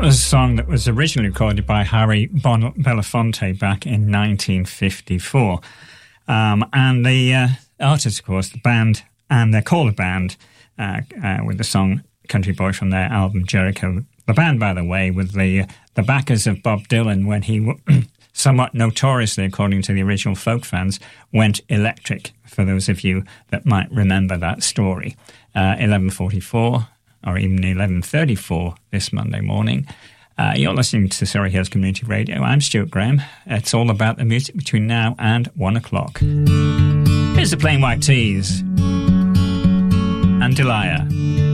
was a song that was originally recorded by Harry Belafonte back in 1954. And the artist, of course, the band, and they're called a band, with the song Country Boy from their album Jericho. The band, by the way, with the backers of Bob Dylan when he, somewhat notoriously, according to the original folk fans, went electric, for those of you that might remember that story. 11:44, or even 11:34 this Monday morning. You're listening to Surrey Hills Community Radio. I'm Stuart Graham. It's all about the music between now and 1 o'clock. Here's the Plain White T's and Delia.